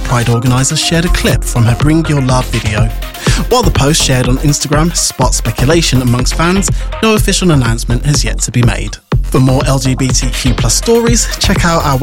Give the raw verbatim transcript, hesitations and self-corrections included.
Pride organisers shared a clip from her Bring Your Love video. While the post shared on Instagram sparked speculation amongst fans, no official announcement has yet to be made. For more L G B T Q plus stories, check out our